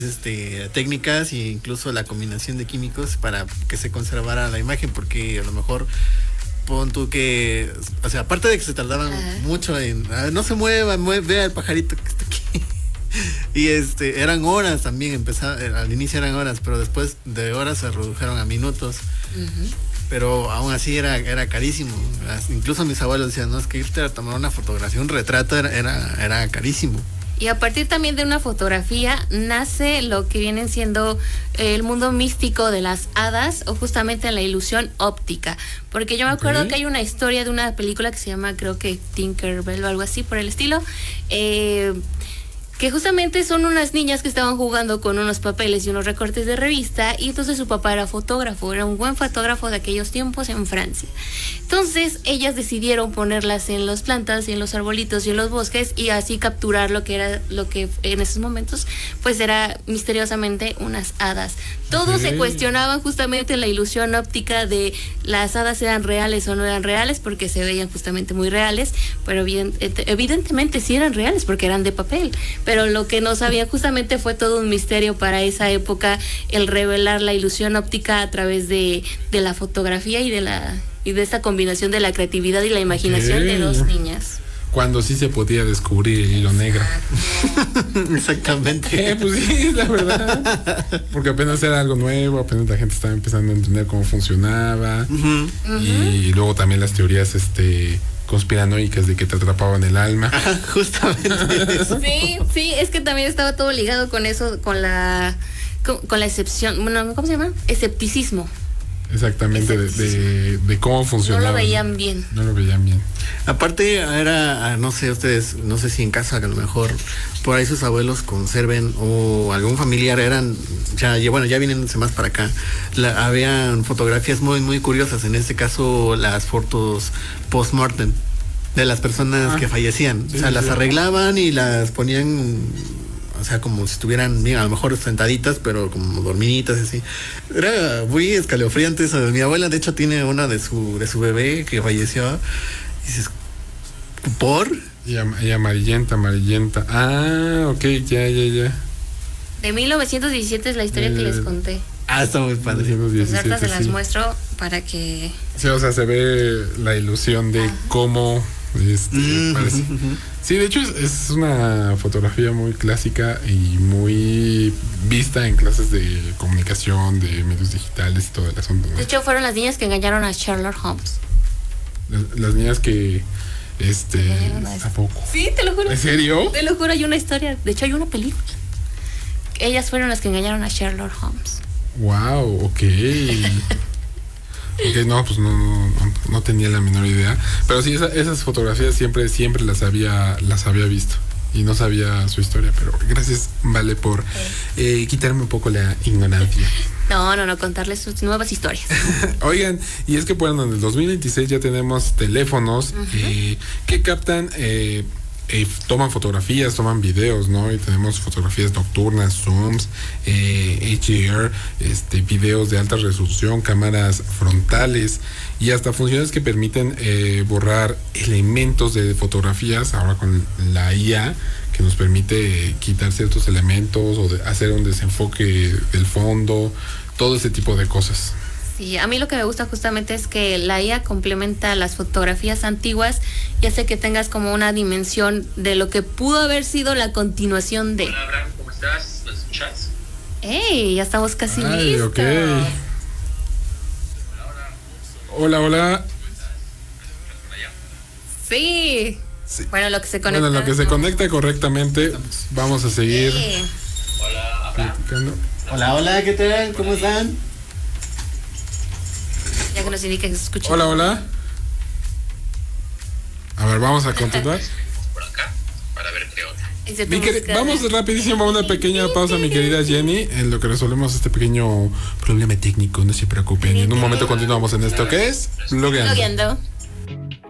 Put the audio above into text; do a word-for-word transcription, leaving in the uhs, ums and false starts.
este, técnicas e incluso la combinación de químicos para que se conservara la imagen, porque a lo mejor pon tú que, o sea, aparte de que se tardaban Ajá. mucho en, ah, no se mueva, mueve, vea el pajarito que está aquí. Y este, eran horas también, empezaba, al inicio eran horas, pero después de horas se redujeron a minutos. Uh-huh. Pero aún así era, era carísimo. Incluso mis abuelos decían, no, es que irte a tomar una fotografía, un retrato era, era, era carísimo. Y a partir también de una fotografía nace lo que vienen siendo el mundo místico de las hadas, o justamente la ilusión óptica. Porque yo me acuerdo okay. que hay una historia de una película que se llama, creo que Tinkerbell o algo así por el estilo, eh, que justamente son unas niñas que estaban jugando con unos papeles y unos recortes de revista, y entonces su papá era fotógrafo, era un buen fotógrafo de aquellos tiempos en Francia. Entonces ellas decidieron ponerlas en las plantas y en los arbolitos y en los bosques, y así capturar lo que era, lo que en esos momentos pues era misteriosamente unas hadas. Todos okay. se cuestionaban justamente la ilusión óptica de las hadas eran reales o no eran reales, porque se veían justamente muy reales, pero bien, evidentemente sí eran reales porque eran de papel. Pero lo que no sabían justamente fue todo un misterio para esa época, el revelar la ilusión óptica a través de, de la fotografía y de la y de esta combinación de la creatividad y la imaginación okay. de dos niñas. Cuando sí se podía descubrir el hilo negro. Exactamente. Eh, pues sí, la verdad. Porque apenas era algo nuevo, apenas la gente estaba empezando a entender cómo funcionaba. Uh-huh. Y, uh-huh. y luego también las teorías, este... conspiranoicas de que te atrapaban el alma. Ajá, justamente eso. Sí, sí, es que también estaba todo ligado con eso, con la con, con la excepción, bueno, ¿cómo se llama? Escepticismo. Exactamente, de, de, de cómo funcionaba. No lo veían bien. No lo veían bien. Aparte, era, no sé, ustedes, no sé si en casa, que a lo mejor por ahí sus abuelos conserven, o algún familiar eran, ya, bueno, ya viniéndose más para acá, la, habían fotografías muy, muy curiosas, en este caso las fotos post-mortem de las personas ah, que fallecían, sí, o sea, sí, las sí. arreglaban y las ponían, o sea, como si estuvieran bien, a lo mejor sentaditas, pero como dormiditas, así. Era muy escalofriante eso. Mi abuela, de hecho, tiene una de su de su bebé que falleció. Y dices, ¿por? Y, am- y amarillenta, amarillenta. Ah, ok, ya, ya, ya. De mil novecientos diecisiete es la historia eh, que les conté. Ah, está muy padre. Las cartas se las sí. muestro para que... Sí, o sea, se ve la ilusión de Ajá. cómo... Este, mm-hmm. parece. Sí, de hecho es, es una fotografía muy clásica y muy vista en clases de comunicación, de medios digitales y todo el asunto, ¿no? De hecho fueron las niñas que engañaron a Sherlock Holmes. Las, las niñas que este a, ¿a poco? Sí, te lo juro. ¿En serio? Te lo juro, hay una historia, de hecho hay una película. Ellas fueron las que engañaron a Sherlock Holmes. Wow, ok. Ok, no, pues no, no, no tenía la menor idea. Pero sí, esa, esas fotografías siempre, siempre las había, las había visto. Y no sabía su historia, pero gracias, Vale, por eh, quitarme un poco la ignorancia. No, no, no, contarles sus nuevas historias. Oigan, y es que bueno, en el dos mil veintiséis ya tenemos teléfonos uh-huh. eh, que captan... Eh, Eh, toman fotografías, toman videos, ¿no? Y tenemos fotografías nocturnas, zooms, eh, H D R, este, videos de alta resolución, cámaras frontales y hasta funciones que permiten eh, borrar elementos de fotografías, ahora con la I A, que nos permite quitar ciertos elementos o de hacer un desenfoque del fondo, todo ese tipo de cosas. Sí, a mí lo que me gusta justamente es que la I A complementa las fotografías antiguas y hace que tengas como una dimensión de lo que pudo haber sido la continuación de... Hola, Abraham, ¿cómo estás? ¿Me escuchas? ¡Ey! Ya estamos casi Ay, listos. Okay. Hola, hola. Sí. sí. Bueno, lo que se conecta. Bueno, lo que se conecta correctamente, vamos a seguir. Sí. Hola, Abraham. Platicando. Hola, hola, ¿qué tal? ¿Cómo están? Ya que nos indica que se escucha. Hola, hola. A ver, vamos a continuar. Por acá, para ver qué onda. Mi quer- vamos rapidísimo a una pequeña pausa, mi querida Jenny, en lo que resolvemos este pequeño problema técnico, no se preocupen. En un momento continuamos en esto que es Blogueando. Blogueando.